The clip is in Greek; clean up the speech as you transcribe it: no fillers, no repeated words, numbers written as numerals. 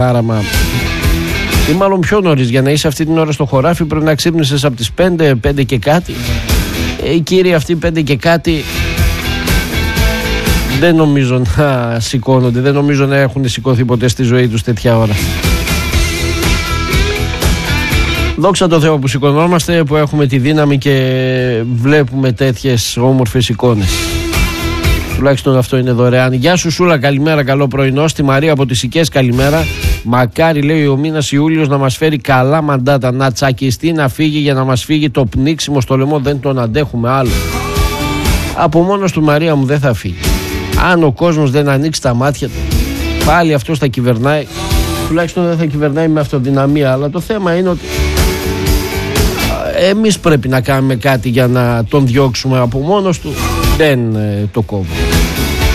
άραμα. Ή μάλλον πιο νωρίς, για να είσαι αυτή την ώρα στο χωράφι πρέπει να ξύπνησες από τις 5 και κάτι. Οι κύριοι αυτοί 5 και κάτι δεν νομίζω να σηκώνονται, δεν νομίζω να έχουν σηκωθεί ποτέ στη ζωή τους τέτοια ώρα. Δόξα τω Θεώ που σηκωνόμαστε, που έχουμε τη δύναμη και βλέπουμε τέτοιες όμορφες εικόνες. Τουλάχιστον αυτό είναι δωρεάν. Γεια σου Σούλα, καλημέρα, καλό πρωινό. Στη Μαρία από τις Οικές, καλημέρα. Μακάρι, λέει, ο μήνας Ιούλιος να μας φέρει καλά μαντάτα. Να τσακιστεί, να φύγει, για να μας φύγει το πνίξιμο στο λαιμό. Δεν τον αντέχουμε άλλο. Από μόνος του, Μαρία μου, δεν θα φύγει. Αν ο κόσμος δεν ανοίξει τα μάτια του, πάλι αυτός θα κυβερνάει. Τουλάχιστον δεν θα κυβερνάει με αυτοδυναμία. Αλλά το θέμα είναι ότι εμείς πρέπει να κάνουμε κάτι για να τον διώξουμε. Από μόνος του δεν το κόβουμε.